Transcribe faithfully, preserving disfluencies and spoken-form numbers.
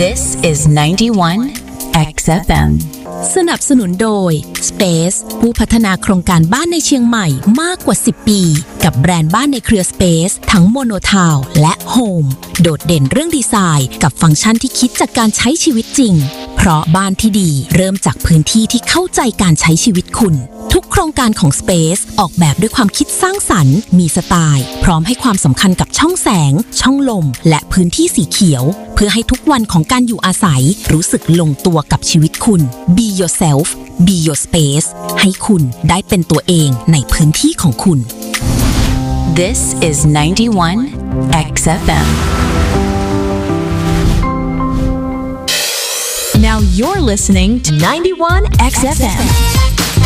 This is ninety-one เอ็กซ์ เอฟ เอ็มสนับสนุนโดย Space ผู้พัฒนาโครงการบ้านในเชียงใหม่มากกว่าสิบปีกับแบรนด์บ้านในเครือ Space ทั้ง Mono Town และ Home โดดเด่นเรื่องดีไซน์กับฟังก์ชันที่คิดจากการใช้ชีวิตจริงเพราะบ้านที่ดีเริ่มจากพื้นที่ที่เข้าใจการใช้ชีวิตคุณทุกโครงการของ Space ออกแบบด้วยความคิดสร้างสรรค์มีสไตล์พร้อมให้ความสำคัญกับช่องแสงช่องลมและพื้นที่สีเขียวเพื่อให้ทุกวันของการอยู่อาศัยรู้สึกลงตัวกับชีวิตคุณ Be yourself Be your space ให้คุณได้เป็นตัวเองในพื้นที่ของคุณ This is ninety-one เอ็กซ์ เอฟ เอ็ม Now you're listening to ninety-one เอ็กซ์ เอฟ เอ็ม